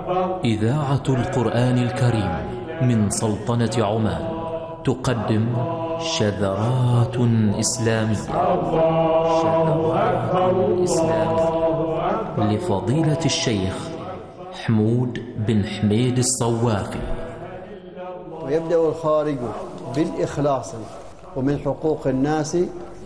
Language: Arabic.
إذاعة القرآن الكريم من سلطنة عمان تقدم شذرات إسلامية. لفضيلة الشيخ حمود بن حميد الصوافي. ويبدأ الخارج بالإخلاص ومن حقوق الناس